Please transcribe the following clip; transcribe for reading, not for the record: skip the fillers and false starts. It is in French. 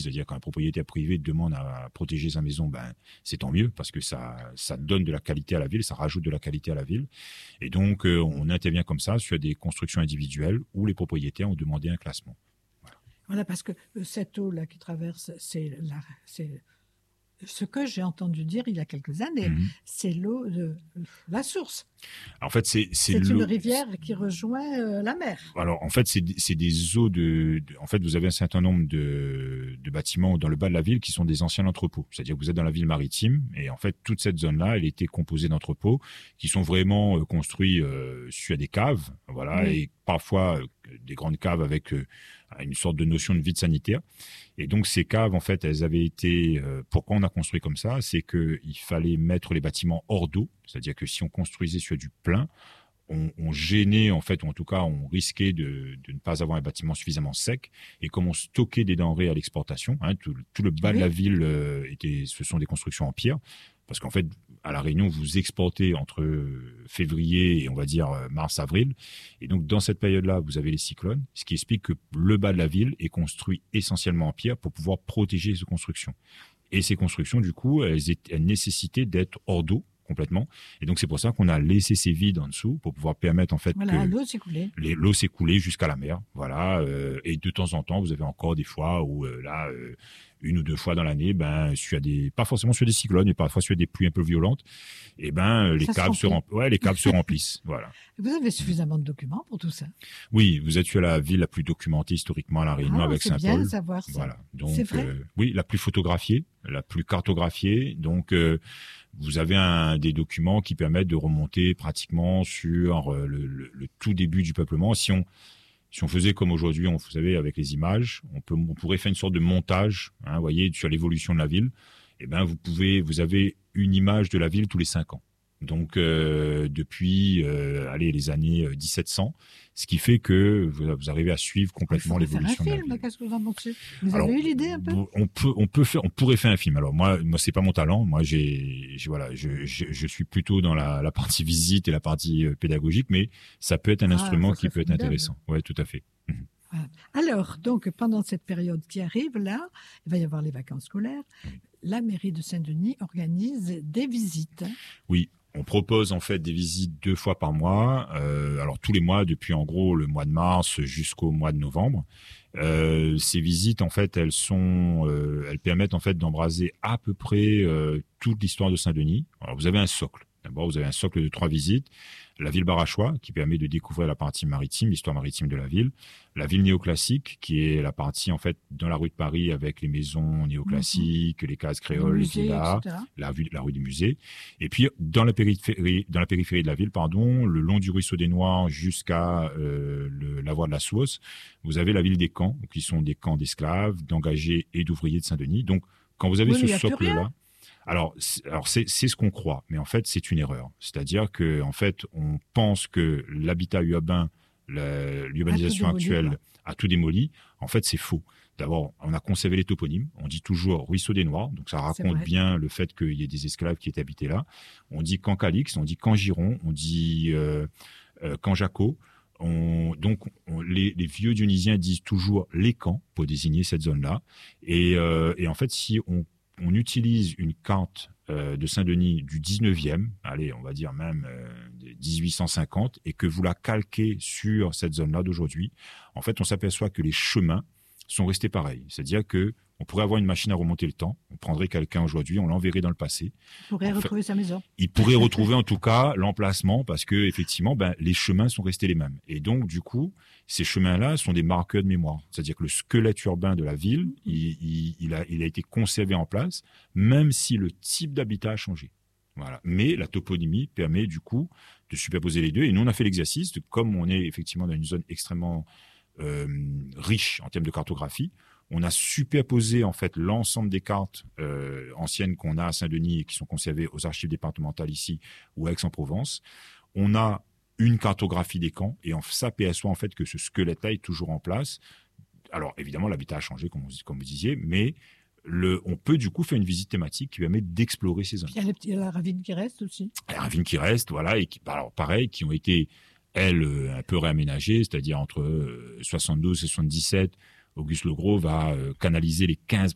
c'est-à-dire quand un propriétaire privé demande à protéger sa maison, c'est tant mieux parce que ça donne de la qualité à la ville, ça rajoute de la qualité à la ville. Et donc, on intervient comme ça sur des constructions individuelles où les propriétaires ont demandé un classement. Voilà, parce que cette eau-là qui traverse, c'est ce que j'ai entendu dire il y a quelques années, c'est l'eau de la source. En fait, c'est une rivière qui rejoint la mer. Alors, en fait, c'est des eaux en fait, vous avez un certain nombre de bâtiments dans le bas de la ville qui sont des anciens entrepôts. C'est-à-dire que vous êtes dans la ville maritime et en fait, toute cette zone-là, elle était composée d'entrepôts qui sont vraiment construits sur des caves, voilà, et parfois des grandes caves avec une sorte de notion de vide sanitaire. Et donc, ces caves, en fait, elles avaient été... pourquoi on a construit comme ça? C'est qu'il fallait mettre les bâtiments hors d'eau. C'est-à-dire que si on construisait sur du plein, on gênait, en fait, ou en tout cas, on risquait de ne pas avoir un bâtiment suffisamment sec. Et comme on stockait des denrées à l'exportation, tout le bas de la ville, ce sont des constructions en pierre. Parce qu'en fait, à La Réunion, vous exportez entre février et on va dire mars-avril. Et donc, dans cette période-là, vous avez les cyclones, ce qui explique que le bas de la ville est construit essentiellement en pierre pour pouvoir protéger ces constructions. Et ces constructions, du coup, elles nécessitaient d'être hors d'eau complètement. Et donc, c'est pour ça qu'on a laissé ces vides en dessous pour pouvoir permettre, en fait, que l'eau s'écoulait. L'eau s'écoulait jusqu'à la mer. Voilà. Et de temps en temps, vous avez encore des fois où, une ou deux fois dans l'année, pas forcément sur des cyclones, mais parfois sur des pluies un peu violentes, et les caves se remplissent. Voilà. Vous avez suffisamment de documents pour tout ça? Oui, vous êtes sur la ville la plus documentée historiquement à La Réunion avec Saint-Paul. C'est bien de savoir ça. Voilà. Donc, c'est vrai? Oui, la plus photographiée, la plus cartographiée. Donc, vous avez des documents qui permettent de remonter pratiquement sur le tout début du peuplement. Si on faisait comme aujourd'hui, vous savez, avec les images, on pourrait faire une sorte de montage, vous voyez, sur l'évolution de la ville. Et vous avez une image de la ville tous les 5 ans. Donc, depuis, les années 1700, ce qui fait que vous arrivez à suivre complètement l'évolution de la ville. Faire un film, qu'est-ce que vous en pensez? Vous avez eu l'idée un peu? On pourrait faire un film. Alors moi, c'est pas mon talent. Moi, je suis plutôt dans la partie visite et la partie pédagogique, mais ça peut être un instrument qui peut être intéressant. Ouais, tout à fait. Voilà. Alors, donc, pendant cette période qui arrive, là, il va y avoir les vacances scolaires. La mairie de Saint-Denis organise des visites. Oui. On propose en fait des visites 2 fois par mois, alors tous les mois depuis en gros le mois de mars jusqu'au mois de novembre. Ces visites en fait elles permettent en fait d'embraser à peu près toute l'histoire de Saint-Denis. Alors vous avez un socle. D'abord vous avez un socle de 3 visites. La ville Barachois, qui permet de découvrir la partie maritime, l'histoire maritime de la ville. La ville néoclassique, qui est la partie, en fait, dans la rue de Paris, avec les maisons néoclassiques, les cases créoles, les villas, la rue des musées. Et puis, dans la périphérie de la ville, le long du ruisseau des Noirs jusqu'à la voie de la Sauce, vous avez la ville des camps, qui sont des camps d'esclaves, d'engagés et d'ouvriers de Saint-Denis. Donc, quand vous avez ce socle-là, alors c'est ce qu'on croit, mais en fait c'est une erreur. C'est-à-dire que en fait on pense que l'habitat urbain, l'urbanisation actuelle a tout démoli. En fait c'est faux. D'abord on a conservé les toponymes. On dit toujours ruisseau des Noirs, donc ça raconte bien le fait qu'il y ait des esclaves qui étaient habités là. On dit camp Calix, on dit camp Giron, on dit camp Jaco. Les vieux Dionysiens disent toujours les camps pour désigner cette zone-là. Et en fait si on utilise une carte de Saint-Denis du 19e, on va dire même 1850, et que vous la calquez sur cette zone-là d'aujourd'hui, en fait, on s'aperçoit que les chemins sont restés pareils. C'est-à-dire que on pourrait avoir une machine à remonter le temps. On prendrait quelqu'un aujourd'hui, on l'enverrait dans le passé. Il pourrait retrouver sa maison. Il pourrait retrouver en tout cas l'emplacement parce que effectivement, les chemins sont restés les mêmes. Et donc, du coup, ces chemins-là sont des marqueurs de mémoire. C'est-à-dire que le squelette urbain de la ville, il a été conservé en place, même si le type d'habitat a changé. Voilà. Mais la toponymie permet du coup de superposer les deux. Et nous, on a fait l'exercice comme on est effectivement dans une zone extrêmement riche en termes de cartographie. On a superposé en fait l'ensemble des cartes anciennes qu'on a à Saint-Denis et qui sont conservées aux archives départementales ici ou à Aix-en-Provence. On a une cartographie des camps et on s'aperçoit en fait que ce squelette-là est toujours en place. Alors évidemment l'habitat a changé comme vous disiez, mais on peut du coup faire une visite thématique qui permet d'explorer ces zones. Il y a la ravine qui reste aussi. La ravine qui reste, voilà, et qui ont été elles un peu réaménagées, c'est-à-dire entre 72 et 77. Auguste Legros va canaliser les 15